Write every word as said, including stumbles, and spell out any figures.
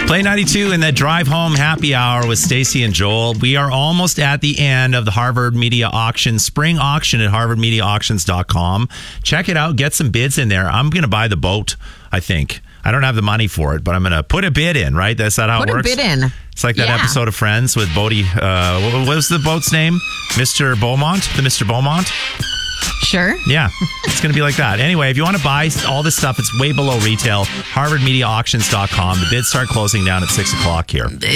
Play ninety-two in the drive home happy hour with Stacey and Joel. We are almost at the end of the Harvard Media Auction, spring auction at harvard media auctions dot com. Check it out. Get some bids in there. I'm going to buy the boat, I think. I don't have the money for it, but I'm going to put a bid in, right? That's not how put it works? Put a bid in. It's like that yeah. episode of Friends with Bodie. Uh, what was the boat's name? Mister Beaumont? The Mister Beaumont? Sure. Yeah, it's going to be like that. Anyway, if you want to buy all this stuff, it's way below retail. harvard media auctions dot com. The bids start closing down at six o'clock here.